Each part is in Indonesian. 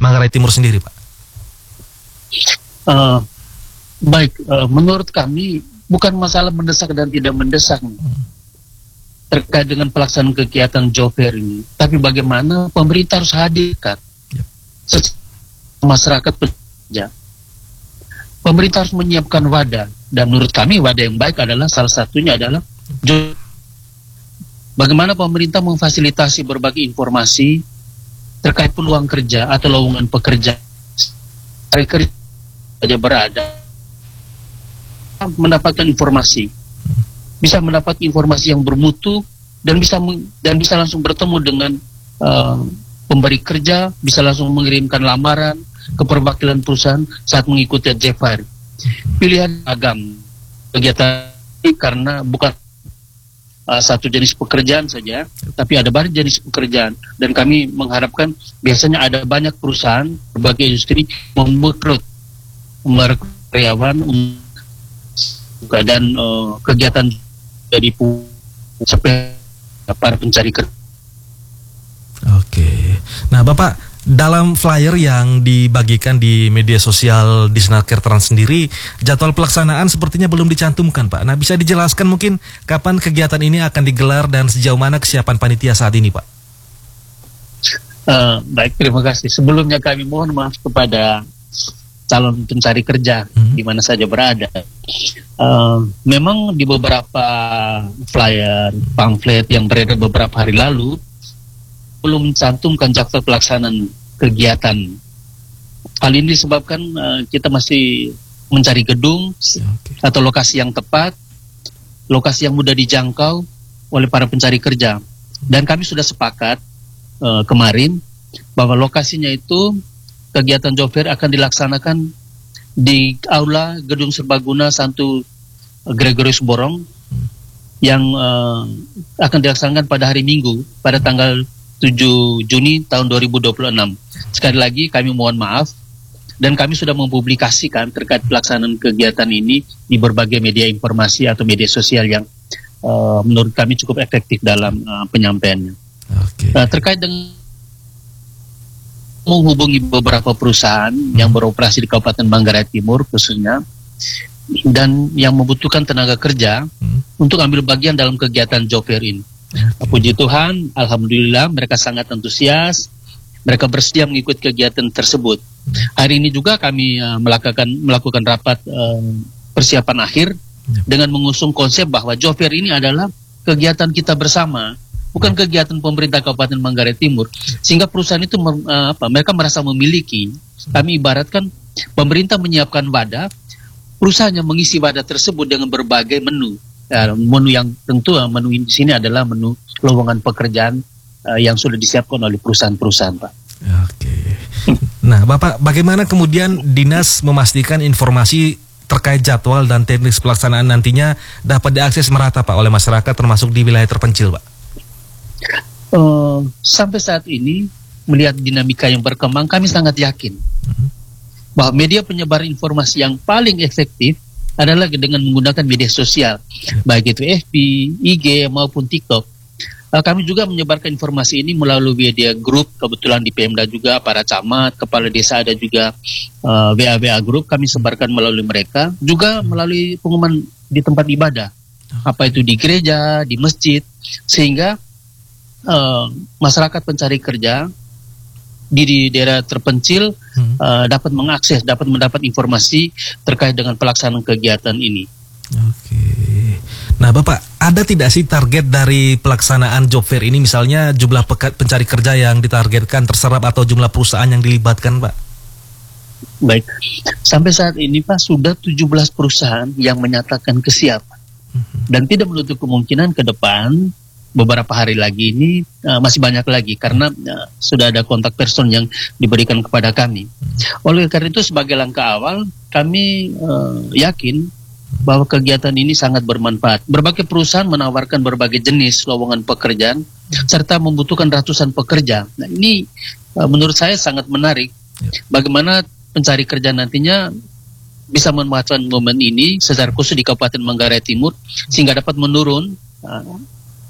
Manggarai Timur sendiri, Pak? Baik, menurut kami bukan masalah mendesak dan tidak mendesak terkait dengan pelaksanaan kegiatan job fair ini, tapi bagaimana pemerintah harus hadirkan masyarakat pekerja. Pemerintah harus menyiapkan wadah, dan menurut kami wadah yang baik adalah salah satunya adalah bagaimana pemerintah memfasilitasi berbagai informasi terkait peluang kerja atau lowongan pekerja kerja berada mendapatkan informasi, bisa mendapat informasi yang bermutu dan bisa langsung bertemu dengan pemberi kerja, bisa langsung mengirimkan lamaran ke perwakilan perusahaan saat mengikuti job fair. Pilihan agam kegiatan ini karena bukan satu jenis pekerjaan saja, tapi ada banyak jenis pekerjaan, dan kami mengharapkan biasanya ada banyak perusahaan berbagai industri merekrut karyawan dan kegiatan dari para pencari kerja. Oke. Nah, Bapak, dalam flyer yang dibagikan di media sosial di Disnaker Trans sendiri, jadwal pelaksanaan sepertinya belum dicantumkan, Pak. Nah, bisa dijelaskan mungkin kapan kegiatan ini akan digelar dan sejauh mana kesiapan panitia saat ini, Pak? Baik, terima kasih. Sebelumnya kami mohon maaf kepada calon pencari kerja di mana saja berada. Memang di beberapa flyer, pamflet yang beredar beberapa hari lalu belum mencantumkan jadwal pelaksanaan kegiatan. Hal ini disebabkan kita masih mencari gedung atau lokasi yang tepat, lokasi yang mudah dijangkau oleh para pencari kerja. Dan kami sudah sepakat kemarin bahwa lokasinya itu kegiatan job fair akan dilaksanakan di Aula Gedung Serbaguna Santo Gregorius Borong yang akan dilaksanakan pada hari Minggu pada tanggal 7 Juni tahun 2026. Sekali lagi kami mohon maaf, dan kami sudah mempublikasikan terkait pelaksanaan kegiatan ini di berbagai media informasi atau media sosial yang menurut kami cukup efektif dalam penyampaiannya. Terkait dengan menghubungi beberapa perusahaan yang beroperasi di Kabupaten Manggarai Timur khususnya dan yang membutuhkan tenaga kerja untuk ambil bagian dalam kegiatan job fair ini. Puji Tuhan, alhamdulillah mereka sangat antusias, mereka bersedia mengikuti kegiatan tersebut. Hari ini juga kami melakukan rapat persiapan akhir dengan mengusung konsep bahwa job fair ini adalah kegiatan kita bersama, bukan kegiatan pemerintah Kabupaten Manggarai Timur, sehingga perusahaan itu mereka merasa memiliki. Kami ibaratkan pemerintah menyiapkan wadah, perusahaan yang mengisi wadah tersebut dengan berbagai menu. Menu yang tentu menu di sini adalah menu lowongan pekerjaan yang sudah disiapkan oleh perusahaan-perusahaan, Pak. Oke. Nah, Bapak, bagaimana kemudian dinas memastikan informasi terkait jadwal dan teknis pelaksanaan nantinya dapat diakses merata, Pak, oleh masyarakat termasuk di wilayah terpencil, Pak? Sampai saat ini melihat dinamika yang berkembang, kami sangat yakin bahwa media penyebar informasi yang paling efektif adalah dengan menggunakan media sosial, baik itu FB, IG maupun TikTok. Kami juga menyebarkan informasi ini melalui media grup, kebetulan di Pemda juga para camat, kepala desa ada juga WA grup, kami sebarkan melalui mereka, juga melalui pengumuman di tempat ibadah, apa itu di gereja, di masjid, sehingga masyarakat pencari kerja di daerah terpencil dapat mengakses, dapat mendapat informasi terkait dengan pelaksanaan kegiatan ini. Oke. Nah, Bapak, ada tidak sih target dari pelaksanaan job fair ini, misalnya jumlah pencari kerja yang ditargetkan terserap atau jumlah perusahaan yang dilibatkan, Pak? Baik, sampai saat ini Pak sudah 17 perusahaan yang menyatakan kesiapan dan tidak menutup kemungkinan ke depan beberapa hari lagi ini masih banyak lagi karena sudah ada kontak person yang diberikan kepada kami. Oleh karena itu sebagai langkah awal kami yakin bahwa kegiatan ini sangat bermanfaat. Berbagai perusahaan menawarkan berbagai jenis lowongan pekerjaan serta membutuhkan ratusan pekerja. Nah, ini menurut saya sangat menarik. Bagaimana pencari kerja nantinya bisa memanfaatkan momen ini secara khusus di Kabupaten Manggarai Timur sehingga dapat menurun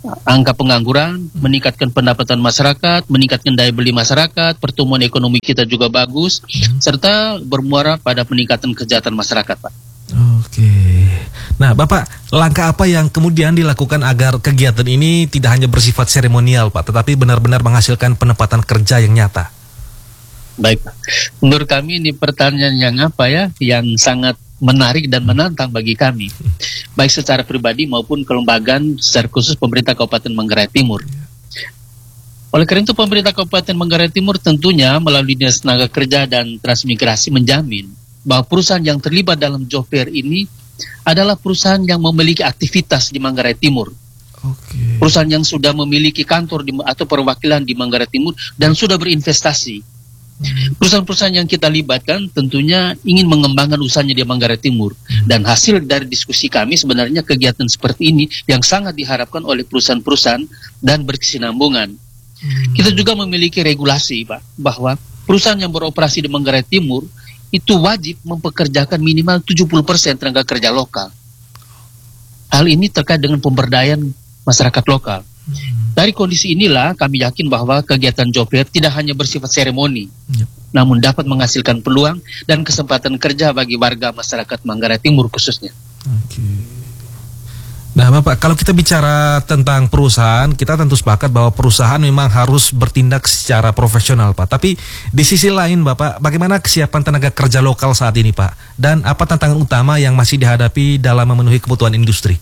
angka pengangguran, meningkatkan pendapatan masyarakat, meningkatkan daya beli masyarakat, pertumbuhan ekonomi kita juga bagus, serta bermuara pada peningkatan kesejahteraan masyarakat, Pak. Oke. Nah, Bapak, langkah apa yang kemudian dilakukan agar kegiatan ini tidak hanya bersifat seremonial, Pak, tetapi benar-benar menghasilkan penempatan kerja yang nyata? Baik, Pak. Menurut kami ini pertanyaan yang sangat menarik dan menantang bagi kami, baik secara pribadi maupun kelembagaan secara khusus pemerintah Kabupaten Manggarai Timur. Oleh karena itu, pemerintah Kabupaten Manggarai Timur tentunya melalui Dinas Tenaga Kerja dan Transmigrasi menjamin bahwa perusahaan yang terlibat dalam job fair ini adalah perusahaan yang memiliki aktivitas di Manggarai Timur. Perusahaan yang sudah memiliki kantor atau perwakilan di Manggarai Timur dan sudah berinvestasi. Perusahaan-perusahaan yang kita libatkan tentunya ingin mengembangkan usahanya di Manggarai Timur, dan hasil dari diskusi kami sebenarnya kegiatan seperti ini yang sangat diharapkan oleh perusahaan-perusahaan dan berkesinambungan. Kita juga memiliki regulasi, Pak, bahwa perusahaan yang beroperasi di Manggarai Timur itu wajib mempekerjakan minimal 70% tenaga kerja lokal. Hal ini terkait dengan pemberdayaan masyarakat lokal. Dari kondisi inilah kami yakin bahwa kegiatan job fair tidak hanya bersifat seremoni, namun dapat menghasilkan peluang dan kesempatan kerja bagi warga masyarakat Manggarai Timur khususnya. Nah, Bapak, kalau kita bicara tentang perusahaan, kita tentu sepakat bahwa perusahaan memang harus bertindak secara profesional, Pak. Tapi di sisi lain, Bapak, bagaimana kesiapan tenaga kerja lokal saat ini, Pak? Dan apa tantangan utama yang masih dihadapi dalam memenuhi kebutuhan industri?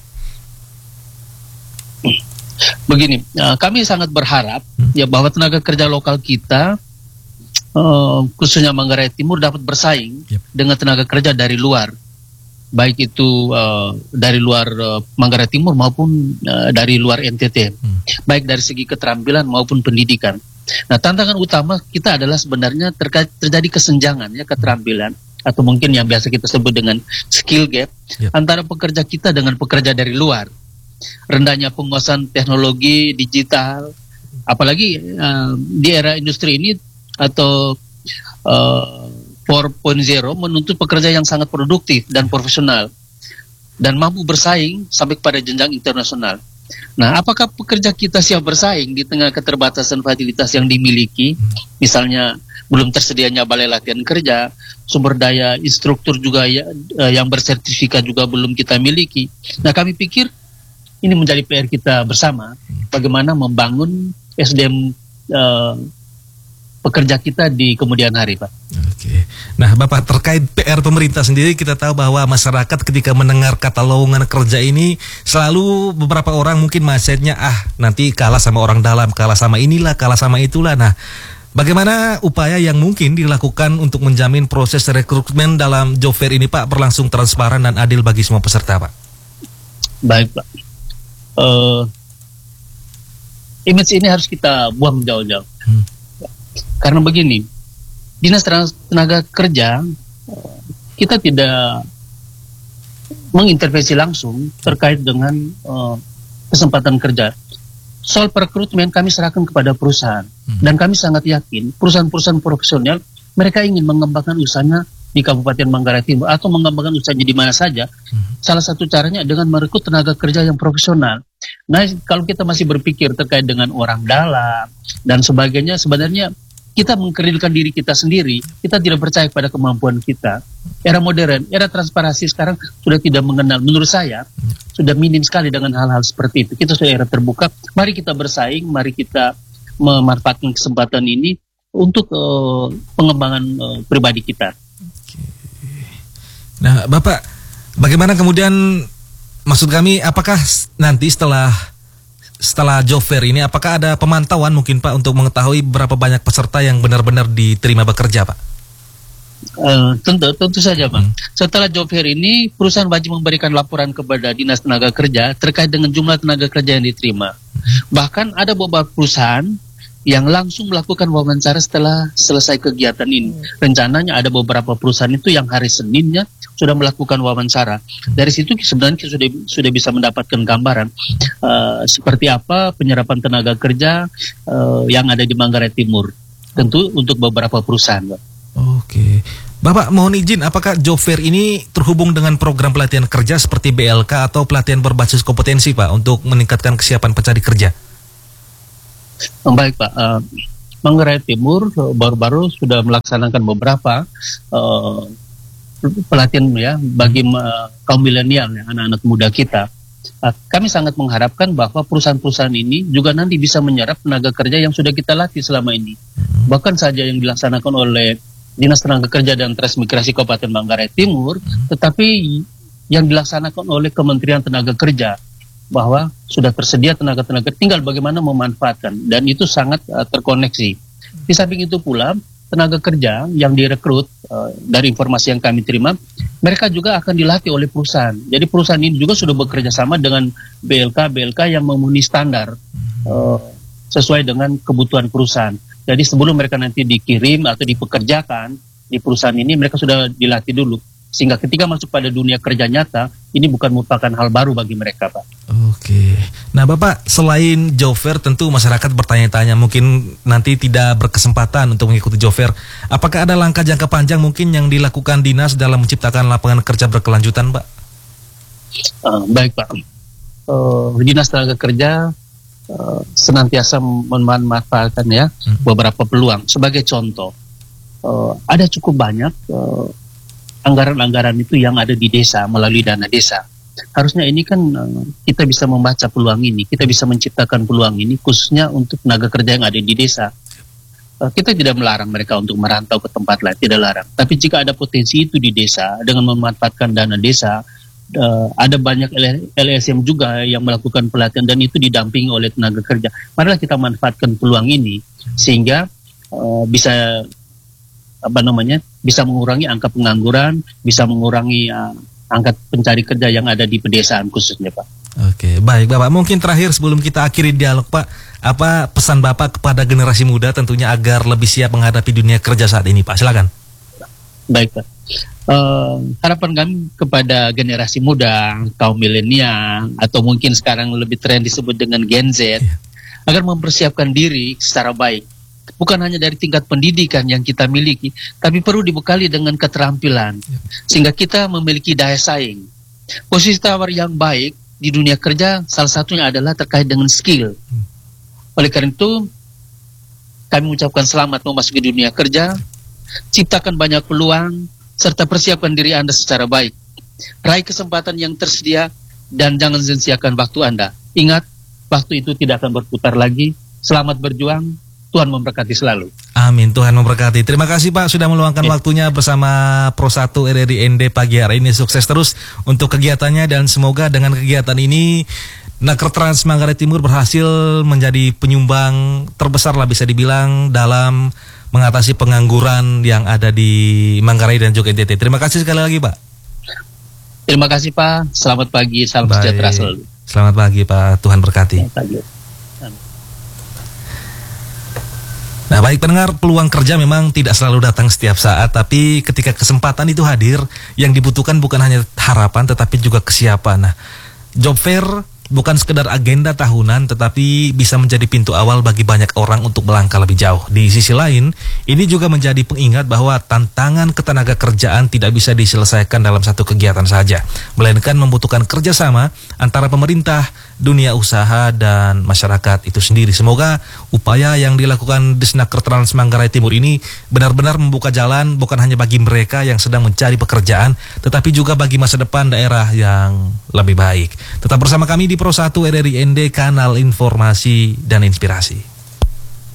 Begini, kami sangat berharap ya bahwa tenaga kerja lokal kita, khususnya Manggarai Timur, dapat bersaing dengan tenaga kerja dari luar, baik itu dari luar Manggarai Timur maupun dari luar NTT, baik dari segi keterampilan maupun pendidikan. Nah, tantangan utama kita adalah sebenarnya terjadi kesenjangan ya keterampilan, atau mungkin yang biasa kita sebut dengan skill gap antara pekerja kita dengan pekerja dari luar. Rendahnya penguasaan teknologi digital, apalagi di era industri ini atau 4.0 menuntut pekerja yang sangat produktif dan profesional dan mampu bersaing sampai kepada jenjang internasional. Nah, apakah pekerja kita siap bersaing di tengah keterbatasan fasilitas yang dimiliki, misalnya belum tersedianya balai latihan kerja, sumber daya instruktur juga yang bersertifikat juga belum kita miliki. Nah, kami pikir ini menjadi PR kita bersama, bagaimana membangun SDM pekerja kita di kemudian hari, Pak. Oke. Nah, Bapak, terkait PR pemerintah sendiri, kita tahu bahwa masyarakat ketika mendengar kata lowongan kerja ini, selalu beberapa orang mungkin mindsetnya, nanti kalah sama orang dalam, kalah sama inilah, kalah sama itulah. Nah, bagaimana upaya yang mungkin dilakukan untuk menjamin proses rekrutmen dalam job fair ini, Pak, berlangsung transparan dan adil bagi semua peserta, Pak? Baik, Pak. Image ini harus kita buang jauh-jauh. Karena begini, Dinas Tenaga Kerja kita tidak mengintervensi langsung terkait dengan kesempatan kerja. Soal perekrutmen kami serahkan kepada perusahaan, dan kami sangat yakin perusahaan-perusahaan profesional mereka ingin mengembangkan usahanya di Kabupaten Manggarai Timur atau mengembangkan usahanya di mana saja. Salah satu caranya dengan merekrut tenaga kerja yang profesional. Nah, kalau kita masih berpikir terkait dengan orang dalam dan sebagainya, sebenarnya kita mengkerdilkan diri kita sendiri. Kita tidak percaya pada kemampuan kita. Era modern, era transparansi sekarang sudah tidak mengenal, menurut saya sudah minim sekali dengan hal-hal seperti itu. Kita sudah era terbuka. Mari kita bersaing, mari kita memanfaatkan kesempatan ini untuk pengembangan pribadi kita. Nah, Bapak, bagaimana kemudian, maksud kami, apakah nanti setelah job fair ini, apakah ada pemantauan mungkin, Pak, untuk mengetahui berapa banyak peserta yang benar-benar diterima bekerja, Pak? Tentu saja, Pak. Setelah job fair ini, perusahaan wajib memberikan laporan kepada Dinas Tenaga Kerja terkait dengan jumlah tenaga kerja yang diterima. Bahkan ada beberapa perusahaan yang langsung melakukan wawancara setelah selesai kegiatan ini. Rencananya ada beberapa perusahaan itu yang hari Seninnya sudah melakukan wawancara. Dari situ sebenarnya kita sudah bisa mendapatkan gambaran seperti apa penyerapan tenaga kerja yang ada di Manggarai Timur. Tentu untuk beberapa perusahaan, Pak. Oke. Bapak mohon izin, apakah job fair ini terhubung dengan program pelatihan kerja seperti BLK atau pelatihan berbasis kompetensi Pak untuk meningkatkan kesiapan pencari kerja? Baik Pak, Manggarai Timur baru-baru sudah melaksanakan beberapa pelatihan ya bagi kaum milenial, ya, anak-anak muda kita. Kami sangat mengharapkan bahwa perusahaan-perusahaan ini juga nanti bisa menyerap tenaga kerja yang sudah kita latih selama ini. Bahkan saja yang dilaksanakan oleh Dinas Tenaga Kerja dan Transmigrasi Kabupaten Manggarai Timur, tetapi yang dilaksanakan oleh Kementerian Tenaga Kerja, bahwa sudah tersedia tenaga-tenaga, tinggal bagaimana memanfaatkan, dan itu sangat terkoneksi. Di samping itu pula, tenaga kerja yang direkrut, dari informasi yang kami terima, mereka juga akan dilatih oleh perusahaan. Jadi perusahaan ini juga sudah bekerja sama dengan BLK yang memenuhi standar sesuai dengan kebutuhan perusahaan. Jadi sebelum mereka nanti dikirim atau dipekerjakan di perusahaan ini, mereka sudah dilatih dulu. Sehingga ketika masuk pada dunia kerja nyata, ini bukan merupakan hal baru bagi mereka, Pak. Oke. Nah, Bapak, selain job fair, tentu masyarakat bertanya-tanya, mungkin nanti tidak berkesempatan untuk mengikuti job fair. Apakah ada langkah jangka panjang mungkin yang dilakukan dinas dalam menciptakan lapangan kerja berkelanjutan, Pak? Baik, Pak. Dinas Tenaga Kerja senantiasa memanfaatkan ya beberapa peluang. Sebagai contoh, ada cukup banyak anggaran-anggaran itu yang ada di desa melalui dana desa. Harusnya ini kan kita bisa membaca peluang ini, kita bisa menciptakan peluang ini khususnya untuk tenaga kerja yang ada di desa. Kita tidak melarang mereka untuk merantau ke tempat lain, tidak larang. Tapi jika ada potensi itu di desa dengan memanfaatkan dana desa, ada banyak LSM juga yang melakukan pelatihan dan itu didampingi oleh tenaga kerja. Marilah kita manfaatkan peluang ini sehingga bisa bisa mengurangi angka pengangguran, bisa mengurangi angka pencari kerja yang ada di pedesaan khususnya, Pak. Oke, baik Bapak. Mungkin terakhir sebelum kita akhiri dialog, Pak, apa pesan Bapak kepada generasi muda tentunya agar lebih siap menghadapi dunia kerja saat ini, Pak? Silakan. Baik, Pak. Harapan kami kepada generasi muda, kaum milenial, atau mungkin sekarang lebih tren disebut dengan Gen Z, agar mempersiapkan diri secara baik. Bukan hanya dari tingkat pendidikan yang kita miliki, tapi perlu dibekali dengan keterampilan, sehingga kita memiliki daya saing. Posisi tawar yang baik di dunia kerja salah satunya adalah terkait dengan skill. Oleh karena itu, kami mengucapkan selamat memasuki dunia kerja, ciptakan banyak peluang, serta persiapkan diri Anda secara baik. Raih kesempatan yang tersedia, dan jangan sia-siakan waktu Anda. Ingat, waktu itu tidak akan berputar lagi. Selamat berjuang, Tuhan memberkati selalu. Amin, Tuhan memberkati. Terima kasih Pak sudah meluangkan waktunya bersama Pro 1 RRI ND pagi hari ini. Sukses terus untuk kegiatannya dan semoga dengan kegiatan ini Nakertrans Manggarai Timur berhasil menjadi penyumbang terbesar lah bisa dibilang dalam mengatasi pengangguran yang ada di Manggarai dan juga NTT. Terima kasih sekali lagi Pak. Terima kasih Pak. Selamat pagi, salam sejahtera selalu. Selamat pagi Pak, Tuhan berkati. Selamat pagi. Nah baik pendengar, peluang kerja memang tidak selalu datang setiap saat, tapi ketika kesempatan itu hadir, yang dibutuhkan bukan hanya harapan tetapi juga kesiapan. Nah, job fair bukan sekedar agenda tahunan, tetapi bisa menjadi pintu awal bagi banyak orang untuk melangkah lebih jauh. Di sisi lain, ini juga menjadi pengingat bahwa tantangan ketenaga kerjaan tidak bisa diselesaikan dalam satu kegiatan saja, melainkan membutuhkan kerjasama antara pemerintah, dunia usaha, dan masyarakat itu sendiri. Semoga upaya yang dilakukan Disnakertrans Manggarai Timur ini benar-benar membuka jalan bukan hanya bagi mereka yang sedang mencari pekerjaan, tetapi juga bagi masa depan daerah yang lebih baik. Tetap bersama kami di Pro 1 RRI ND, kanal informasi dan inspirasi.